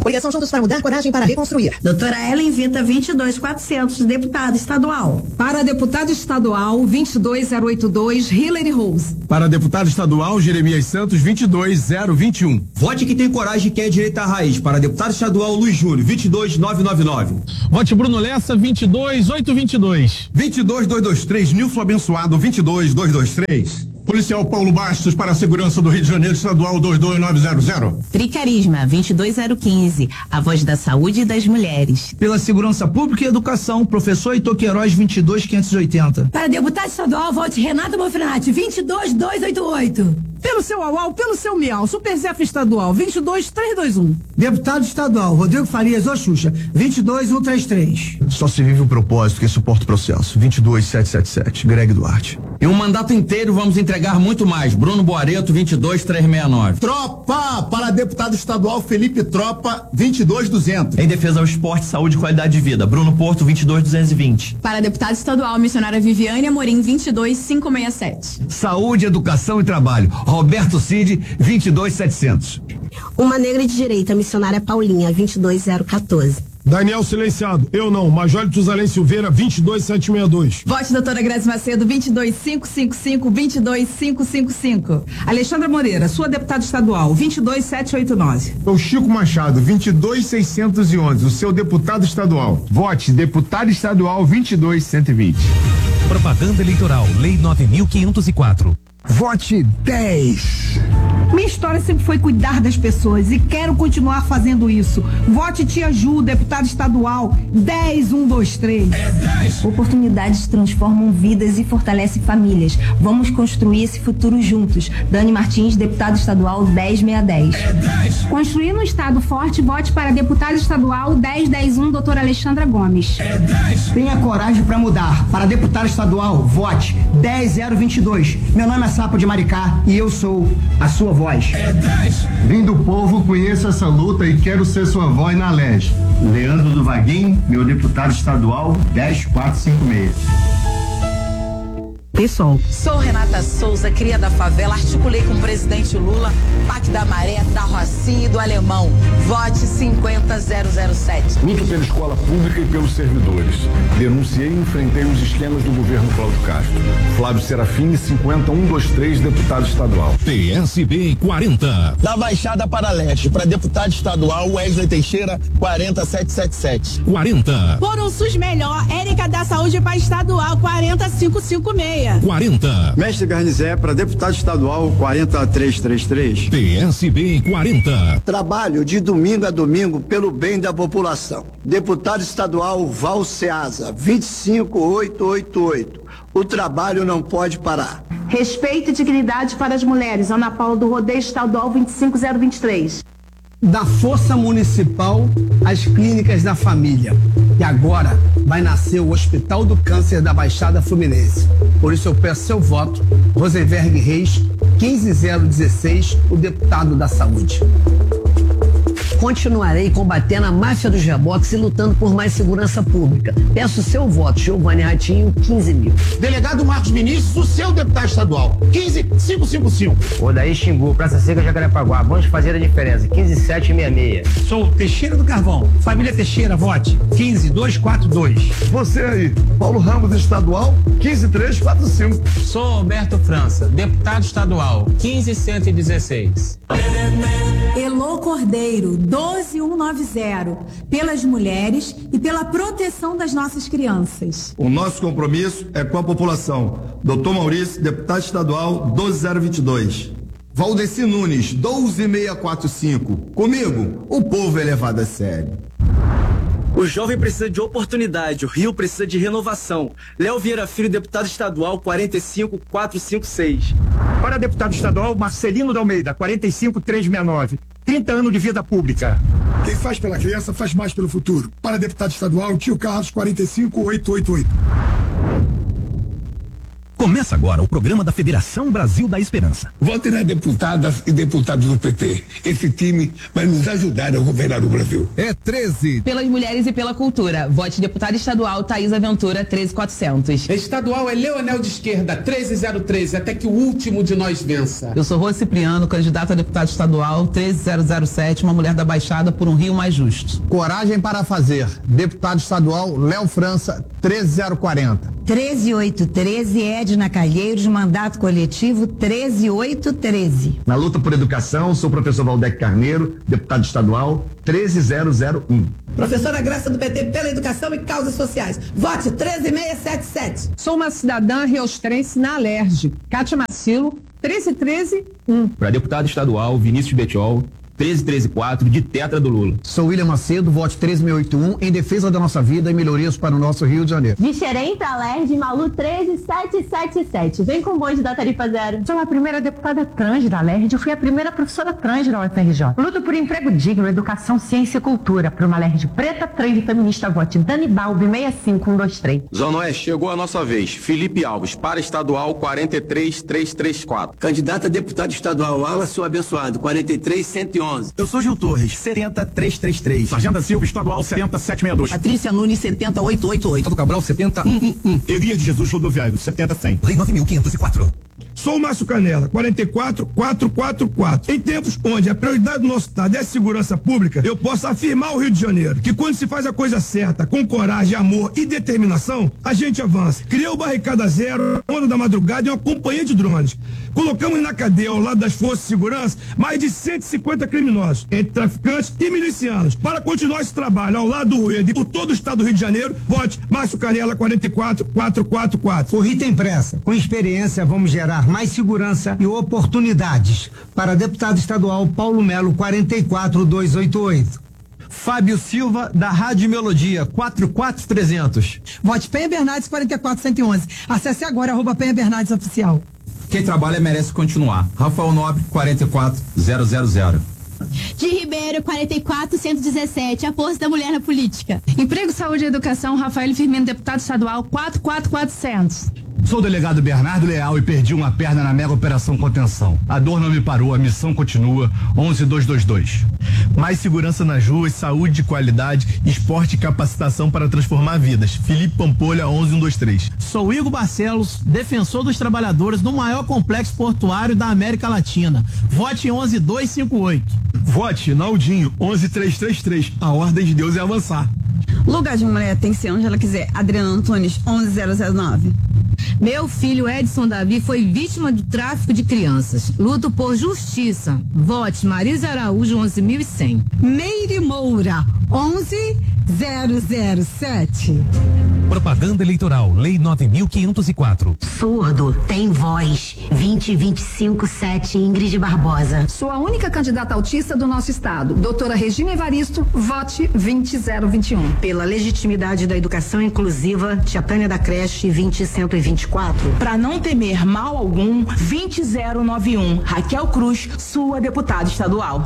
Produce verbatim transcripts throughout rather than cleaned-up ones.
Coligação Juntos para Mudar, Coragem para Reconstruir. Doutora Ellen Vita, vinte e dois mil e quatrocentos, deputada estadual. Para deputada estadual, vinte e dois mil oitenta e dois, Hillary Rose. Para deputado estadual, Jeremias Santos, vinte e dois mil vinte e um. Vote que tem coragem, que é direita à raiz. Para deputado estadual, Luiz Júnior, vinte e dois mil novecentos e noventa e nove. Vote Bruno Lessa, vinte e dois mil oitocentos e vinte e dois. vinte e dois mil duzentos e vinte e três, Nilson Abençoado, vinte e dois mil duzentos e vinte e três. Policial Paulo Bastos para a segurança do Rio de Janeiro, estadual dois dois nove zero zero. Tricarisma, vinte e dois mil quinze, a voz da saúde e das mulheres. Pela segurança pública e educação, professor Heitor Queiroz, vinte e dois mil quinhentos e oitenta. Para deputado estadual, vote Renato Bonfrenati, vinte e dois mil duzentos e oitenta e oito. Pelo seu Auau, pelo seu Miau, Supercef estadual, vinte e dois mil trezentos e vinte e um. Deputado estadual, Rodrigo Farias, ô Xuxa, vinte e dois mil cento e trinta e três. Só se vive o propósito que suporta o processo, vinte e dois mil setecentos e setenta e sete, Greg Duarte. Em um mandato inteiro vamos entregar muito mais. Bruno Boareto, vinte e dois mil trezentos e sessenta e nove. Tropa! Para deputado estadual, Felipe Tropa, vinte e dois mil duzentos. Em defesa ao esporte, saúde e qualidade de vida. Bruno Porto, vinte e dois mil duzentos e vinte. Para deputado estadual, missionária Viviane Amorim, vinte e dois mil quinhentos e sessenta e sete. Saúde, educação e trabalho. Roberto Cid, vinte e dois mil e setecentos. Uma negra de direita, missionária Paulinha, vinte e dois mil quatorze. Daniel Silenciado, eu não, Major Tuzalém Silveira, vinte e dois mil setecentos e sessenta e dois. Vote doutora Grazi Macedo, vinte e dois mil quinhentos e cinquenta e cinco, vinte e dois mil quinhentos e cinquenta e cinco. Alexandra Moreira, sua deputada estadual, vinte e dois mil setecentos e oitenta e nove. O Chico Machado, vinte e dois mil seiscentos e onze, o seu deputado estadual. Vote deputado estadual vinte e dois mil cento e vinte. Propaganda eleitoral, Lei nove mil quinhentos e quatro. Vote dez. Minha história sempre foi cuidar das pessoas e quero continuar fazendo isso. Vote Tia Ju, deputada estadual, dez mil cento e vinte e três. É dez. Oportunidades transformam vidas e fortalecem famílias. Vamos construir esse futuro juntos. Dani Martins, deputada estadual, dez mil seiscentos e dez. É dez. Construindo um estado forte, vote para deputada estadual dez dez um, doutora Alexandra Gomes. É dez. Tenha coragem para mudar. Para deputada estadual, vote dez mil vinte e dois. Meu nome é Sapo de Maricá e eu sou a sua voz. É dez. Vim do povo, conheço essa luta e quero ser sua voz na L E S. Leandro do Vaguinho, meu deputado estadual, dez mil quatrocentos e cinquenta e seis. Pessoal. Sou Renata Souza, cria da favela, articulei com o presidente Lula, Pacto da Maré, da Rocinha e do Alemão. Vote cinquenta zero zero sete. Luto pela escola pública e pelos servidores. Denunciei e enfrentei os esquemas do governo Cláudio Castro. Flávio Serafini, cinquenta um vinte e três, deputado estadual. P S B quarenta. Da Baixada para Leste, para deputado estadual, Wesley Teixeira, quarenta mil setecentos e setenta e sete. quarenta. Por um SUS melhor, Érica da Saúde para estadual, quarenta mil quinhentos e cinquenta e seis. quarenta. Mestre Garnizé, para deputado estadual, quarenta mil trezentos e trinta e três. P S B quarenta. Trabalho de domingo a domingo pelo bem da população. Deputado estadual Val Ceasa, vinte e cinco mil oitocentos e oitenta e oito. O trabalho não pode parar. Respeito e dignidade para as mulheres, Ana Paula do Rodeio Estadual vinte e cinco mil vinte e três. Da Força Municipal às Clínicas da Família. E agora vai nascer o Hospital do Câncer da Baixada Fluminense. Por isso eu peço seu voto, Rosenberg Reis, quinze mil dezesseis, o deputado da Saúde. Continuarei combatendo a máfia dos reboques e lutando por mais segurança pública. Peço seu voto, Giovanni Ratinho, quinze mil. Delegado Marcos Vinícius, o seu deputado estadual, quinze mil quinhentos e cinquenta e cinco. Odaí Xingu, Praça Seca, Jacarepaguá, vamos fazer a diferença, quinze mil setecentos e sessenta e seis. Sou Teixeira do Carvão, família Teixeira, vote, quinze mil duzentos e quarenta e dois. Você aí, Paulo Ramos estadual, quinze mil trezentos e quarenta e cinco. Sou Alberto França, deputado estadual, quinze mil cento e dezesseis. Elô Cordeiro, doze mil cento e noventa, pelas mulheres e pela proteção das nossas crianças. O nosso compromisso é com a população. doutor Maurício, deputado estadual, doze mil vinte e dois. Valdeci Nunes, doze mil seiscentos e quarenta e cinco. Comigo, o povo é levado a sério. O jovem precisa de oportunidade, o Rio precisa de renovação. Léo Vieira Filho, deputado estadual, quarenta e cinco mil quatrocentos e cinquenta e seis. Para deputado estadual, Marcelino da Almeida, quarenta e cinco mil trezentos e sessenta e nove. trinta anos de vida pública. Quem faz pela criança faz mais pelo futuro. Para deputado estadual, Tio Carlos, quarenta e cinco mil oitocentos e oitenta e oito. Começa agora o programa da Federação Brasil da Esperança. Vote nas deputadas e deputados do P T. Esse time vai nos ajudar a governar o Brasil. É treze. Pelas mulheres e pela cultura. Vote deputada estadual Thaís Aventura, treze mil e quatrocentos. Estadual é Leonel de Esquerda, treze mil treze, até que o último de nós vença. Eu sou Rô Cipriano, candidato a deputado estadual, treze mil sete, uma mulher da Baixada por um Rio mais justo. Coragem para fazer. Deputado estadual Léo França, treze mil quarenta. treze mil oitocentos e treze, Edna Calheiros, mandato coletivo treze mil oitocentos e treze. Na luta por educação, sou o professor Valdec Carneiro, deputado estadual treze mil um. Professora Graça do P T pela educação e causas sociais. Vote treze mil seiscentos e setenta e sete. Sou uma cidadã riostrense na Alerj. Cátia Macilo, treze mil treze um. Para deputado estadual, Vinícius Betiol, treze mil treze quatro, de Tetra do Lula. Sou William Macedo, vote treze mil oitenta e um, em defesa da nossa vida e melhorias para o nosso Rio de Janeiro. De Xerém para Alerj, Malu treze mil setecentos e setenta e sete. Vem com o bonde da tarifa zero. Sou a primeira deputada trans da Alerj, eu fui a primeira professora trans da U F R J. Luto por emprego digno, educação, ciência e cultura. Para uma Alerj preta, trans e feminista, vote Dani Balbi, seis cinco um dois três. Zona Oeste, chegou a nossa vez. Felipe Alves, para estadual, quarenta e três mil trezentos e trinta e quatro. Candidata a deputado estadual, Ala, sou abençoado, quarenta e três mil cento e onze. Eu sou Gil Torres, setenta mil trezentos e trinta e três. Sargento Silva, estadual, setenta mil setecentos e sessenta e dois. Patrícia Nunes, setenta mil oitocentos e oitenta e oito. Do Cabral, setenta mil cento e um. Elias de Jesus, rodoviário, setenta mil cem. Lei nove mil quinhentos e quatro. Sou o Márcio Canela, quarenta e quatro mil quatrocentos e quarenta e quatro. Em tempos onde a prioridade do nosso estado é a segurança pública, eu posso afirmar ao Rio de Janeiro que quando se faz a coisa certa, com coragem, amor e determinação, a gente avança. Criou o Barricada Zero, Onda da Madrugada e uma companhia de drones. Colocamos na cadeia, ao lado das forças de segurança, mais de cento e cinquenta criminosos, entre traficantes e milicianos. Para continuar esse trabalho ao lado do Rueda e por todo o estado do Rio de Janeiro, vote Márcio Canela, quarenta e quatro mil quatrocentos e quarenta e quatro. O Rio tem pressa. Com experiência, vamos gerar mais segurança e oportunidades. Para deputado estadual Paulo Melo, quarenta e quatro mil duzentos e oitenta e oito. Fábio Silva, da Rádio Melodia, quarenta e quatro mil trezentos. Vote Penha Bernardes, quarenta e quatro mil cento e onze. Acesse agora, arroba Penha Bernardes Oficial. Quem trabalha merece continuar. Rafael Nobre, quarenta e quatro mil. De Ribeiro, quarenta e quatro mil cento e dezessete, a força da mulher na política. Emprego, saúde e educação, Rafael Firmino, deputado estadual, quatro quatro quatrocentos. Sou o delegado Bernardo Leal e perdi uma perna na mega operação contenção. A dor não me parou, a missão continua. onze mil duzentos e vinte e dois. Mais segurança nas ruas, saúde de qualidade, esporte e capacitação para transformar vidas. Felipe Pampolha, onze mil cento e vinte e três. Sou Igor Barcelos, defensor dos trabalhadores no maior complexo portuário da América Latina. Vote onze mil duzentos e cinquenta e oito. Vote Naldinho, onze mil trezentos e trinta e três. A ordem de Deus é avançar. Lugar de mulher tem que ser onde ela quiser. Adriana Antunes, onze mil zero nove. Meu filho Edson Davi foi vítima de tráfico de crianças. Luto por justiça. Vote Marisa Araújo, onze mil e cem. Meire Moura, onze mil sete. Propaganda eleitoral, Lei nove mil quinhentos e quatro. Surdo tem voz. vinte e vinte e cinco sete, Ingrid Barbosa. Sou a única candidata autista do nosso estado. Doutora Regina Evaristo, vote vinte mil vinte e um. Pela legitimidade da educação inclusiva, Tia Tânia da Creche, vinte cento e vinte e quatro. Para não temer mal algum, vinte mil noventa e um. Raquel Cruz, sua deputada estadual.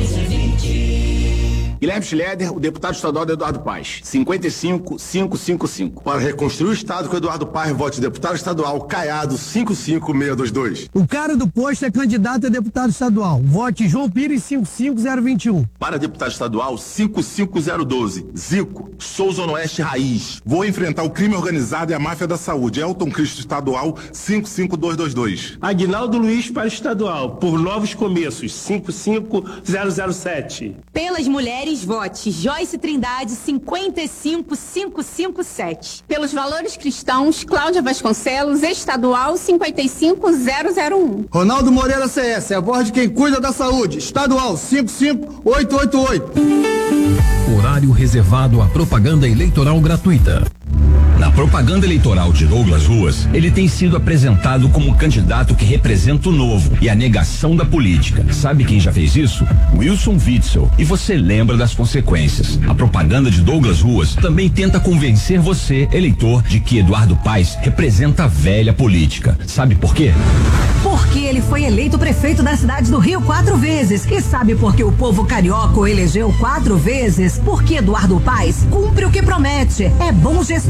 Guilherme Schroeder, o deputado estadual do Eduardo Paes, cinquenta e cinco mil quinhentos e cinquenta e cinco. Para reconstruir o estado com Eduardo Paes, vote deputado estadual Caiado, cinquenta e cinco mil seiscentos e vinte e dois. O cara do posto é candidato a deputado estadual. Vote João Pires, cinquenta e cinco mil vinte e um. Para deputado estadual, cinquenta e cinco mil doze. Zico, sou Zona Oeste Raiz. Vou enfrentar o crime organizado e a máfia da saúde. Elton Cristo estadual, cinquenta e cinco mil duzentos e vinte e dois. Aguinaldo Luiz para estadual, por novos começos, cinquenta e cinco mil sete. Pelas mulheres, vote Joyce Trindade, cinquenta e cinco mil quinhentos e cinquenta e sete. Pelos valores cristãos, Cláudia Vasconcelos, estadual, cinquenta e cinco mil um. Ronaldo Moreira C S, é a voz de quem cuida da saúde. Estadual, cinquenta e cinco mil oitocentos e oitenta e oito. Horário reservado à propaganda eleitoral gratuita. Na propaganda eleitoral de Douglas Ruas, ele tem sido apresentado como candidato que representa o novo e a negação da política. Sabe quem já fez isso? Wilson Witzel. E você lembra das consequências. A propaganda de Douglas Ruas também tenta convencer você, eleitor, de que Eduardo Paes representa a velha política. Sabe por quê? Porque ele foi eleito prefeito da cidade do Rio quatro vezes. E sabe por que o povo carioca o elegeu quatro vezes? Porque Eduardo Paes cumpre o que promete. É bom gestor,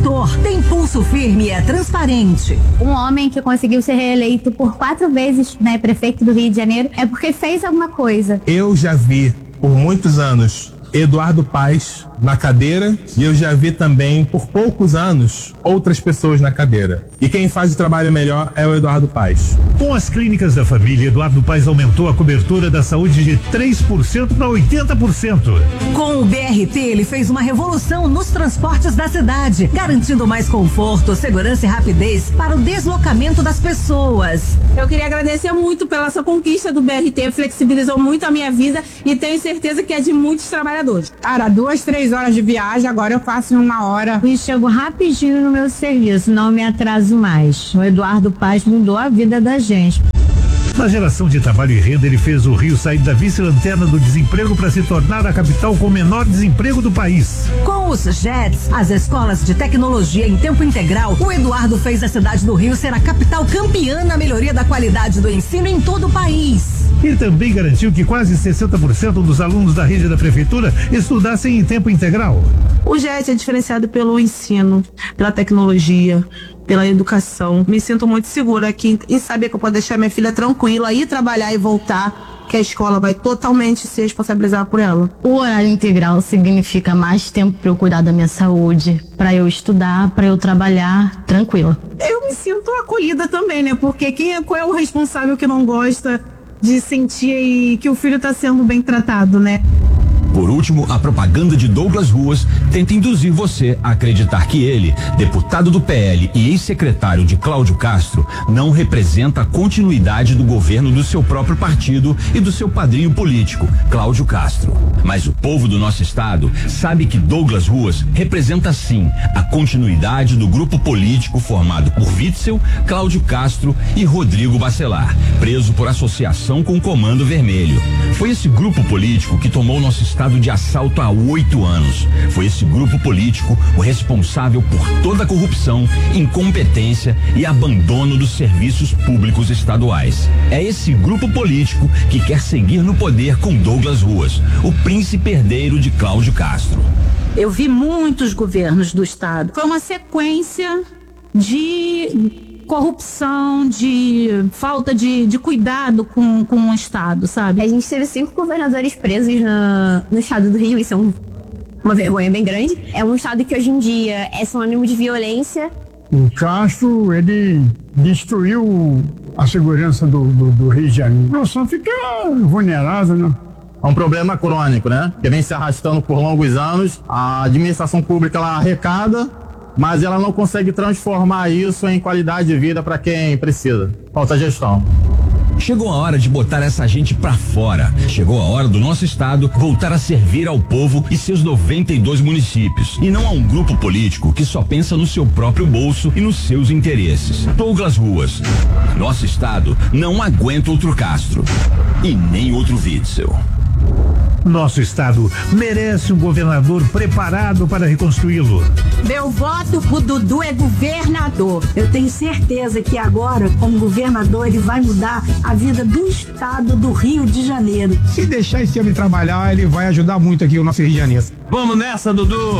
tem pulso firme e é transparente. Um homem que conseguiu ser reeleito por quatro vezes, né, prefeito do Rio de Janeiro, é porque fez alguma coisa. Eu já vi por muitos anos Eduardo Paes na cadeira e eu já vi também por poucos anos outras pessoas na cadeira. E quem faz o trabalho melhor é o Eduardo Paes. Com as clínicas da família, Eduardo Paes aumentou a cobertura da saúde de três por cento para oitenta por cento. Com o B R T, ele fez uma revolução nos transportes da cidade, garantindo mais conforto, segurança e rapidez para o deslocamento das pessoas. Eu queria agradecer muito pela essa conquista do B R T, flexibilizou muito a minha vida e tenho certeza que é de muitos trabalhadores. Cara, duas, três horas de viagem, agora eu faço em uma hora. E chego rapidinho no meu serviço, não me atraso mais. O Eduardo Paes mudou a vida da gente. Na geração de trabalho e renda, ele fez o Rio sair da vice-lanterna do desemprego para se tornar a capital com o menor desemprego do país. Com os JETs, as escolas de tecnologia em tempo integral, o Eduardo fez a cidade do Rio ser a capital campeã na melhoria da qualidade do ensino em todo o país. E também garantiu que quase sessenta por cento dos alunos da rede da prefeitura estudassem em tempo integral. O JET é diferenciado pelo ensino, pela tecnologia, pela educação. Me sinto muito segura aqui em saber que eu posso deixar minha filha tranquila, ir trabalhar e voltar, que a escola vai totalmente se responsabilizar por ela. O horário integral significa mais tempo para eu cuidar da minha saúde, para eu estudar, para eu trabalhar tranquila. Eu me sinto acolhida também, né? Porque quem é, qual é o responsável que não gosta de sentir que o filho está sendo bem tratado, né? Por último, a propaganda de Douglas Ruas tenta induzir você a acreditar que ele, deputado do P L e ex-secretário de Cláudio Castro, não representa a continuidade do governo do seu próprio partido e do seu padrinho político, Cláudio Castro. Mas o povo do nosso estado sabe que Douglas Ruas representa sim a continuidade do grupo político formado por Witzel, Cláudio Castro e Rodrigo Bacelar, preso por associação com o Comando Vermelho. Foi esse grupo político que tomou nosso estado de assalto há oito anos. Foi esse grupo político o responsável por toda a corrupção, incompetência e abandono dos serviços públicos estaduais. É esse grupo político que quer seguir no poder com Douglas Ruas, o príncipe herdeiro de Cláudio Castro. Eu vi muitos governos do estado. Foi uma sequência de corrupção, de falta de, de cuidado com, com o estado, sabe? A gente teve cinco governadores presos no, no estado do Rio, isso é um, uma vergonha bem grande. É um estado que hoje em dia é sinônimo de violência. O Castro, ele destruiu a segurança do, do, do Rio de Janeiro. A população fica vulnerável, né? É um problema crônico, né? Que vem se arrastando por longos anos. A administração pública, ela arrecada, mas ela não consegue transformar isso em qualidade de vida para quem precisa. Falta gestão. Chegou a hora de botar essa gente pra fora. Chegou a hora do nosso estado voltar a servir ao povo e seus noventa e dois municípios. E não a um grupo político que só pensa no seu próprio bolso e nos seus interesses. Douglas Ruas. Nosso estado não aguenta outro Castro. E nem outro Witzel. Nosso estado merece um governador preparado para reconstruí-lo. Meu voto pro Dudu é governador. Eu tenho certeza que agora, como governador, ele vai mudar a vida do estado do Rio de Janeiro. Se deixar esse homem trabalhar, ele vai ajudar muito aqui o nosso Rio de Janeiro. Vamos nessa, Dudu!